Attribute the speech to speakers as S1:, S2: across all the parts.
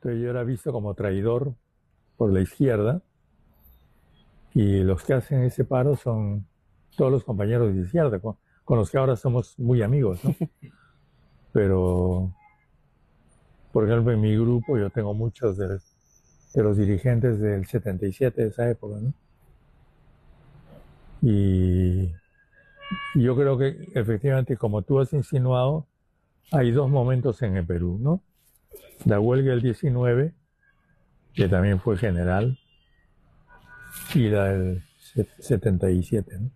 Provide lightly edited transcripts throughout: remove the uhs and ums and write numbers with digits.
S1: Entonces yo era visto como traidor por la izquierda y los que hacen ese paro son todos los compañeros de izquierda, con los que ahora somos muy amigos, ¿no? Pero, por ejemplo, en mi grupo yo tengo muchos de los dirigentes del 77 de esa época, ¿no? Y yo creo que efectivamente, como tú has insinuado, hay dos momentos en el Perú, ¿no? La huelga del 19, que también fue general, y la del 77, ¿no?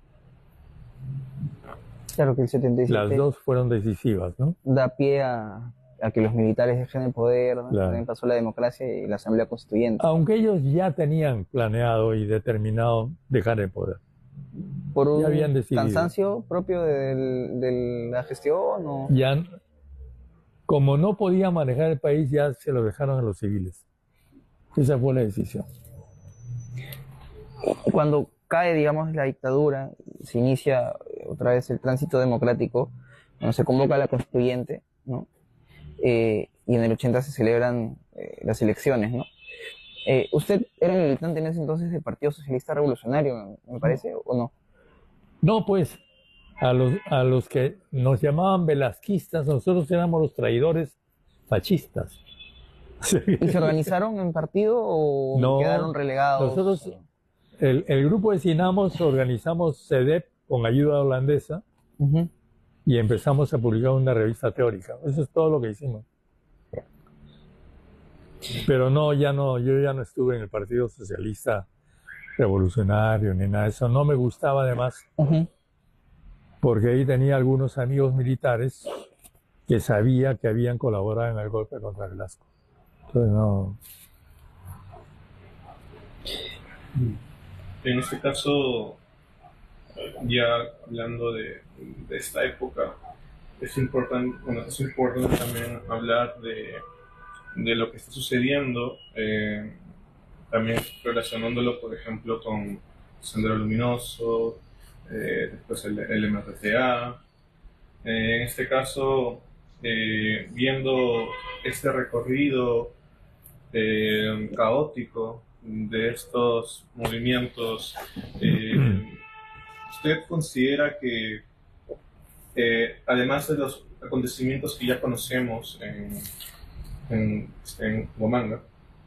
S2: Claro que el
S1: Las
S2: 77
S1: dos fueron decisivas, ¿no?
S2: da pie a que los militares dejen el poder, ¿no? También
S1: Claro.
S2: pasó la democracia y la Asamblea Constituyente.
S1: Aunque ellos ya tenían planeado y determinado dejar el poder,
S2: ¿Por
S1: ya
S2: un
S1: habían decidido.
S2: cansancio propio de la gestión o
S1: Ya, como no podían manejar el país, ya se lo dejaron a los civiles. Esa fue la decisión.
S2: cuando cae, digamos, la dictadura, se inicia otra vez el tránsito democrático, cuando se convoca a la constituyente, ¿no? Y en el 80 se celebran las elecciones, ¿no? ¿Usted era militante en ese entonces del Partido Socialista Revolucionario, me
S1: No,
S2: parece, o no?
S1: no, pues, a los que nos llamaban velasquistas, nosotros éramos los traidores fascistas. Sí.
S2: ¿Y se organizaron en partido o quedaron
S1: No,
S2: relegados?
S1: nosotros, el grupo de Sinamos organizamos CEDEP con ayuda holandesa
S2: Ujú.
S1: y empezamos a publicar una revista teórica. Eso es todo lo que hicimos. Pero no, ya no, yo ya no estuve en el Partido Socialista Revolucionario ni nada de eso. No me gustaba además
S2: Ujú.
S1: porque ahí tenía algunos amigos militares que sabía que habían colaborado en el golpe contra Velasco. Entonces no.
S3: En este caso, ya hablando de esta época, es importante también hablar de lo que está sucediendo, también relacionándolo, por ejemplo, con Sendero Luminoso, después el MRTA. En este caso, viendo este recorrido caótico de estos movimientos, ¿usted considera que, además de los acontecimientos que ya conocemos en Huamanga,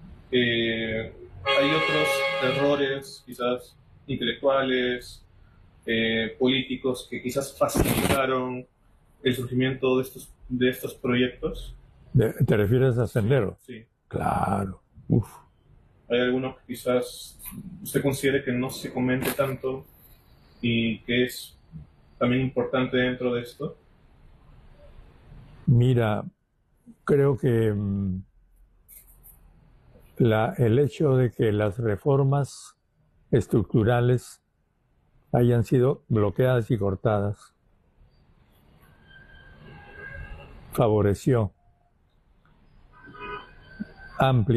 S3: hay otros errores, quizás intelectuales, políticos, que quizás facilitaron el surgimiento de estos proyectos?
S1: ¿Te refieres a Sendero?
S3: Sí.
S1: Claro. Uf.
S3: ¿Hay alguno que quizás usted considere que no se comente tanto y que es también importante dentro de esto?
S1: Mira, creo que el hecho de que las reformas estructurales hayan sido bloqueadas y cortadas favoreció ampliamente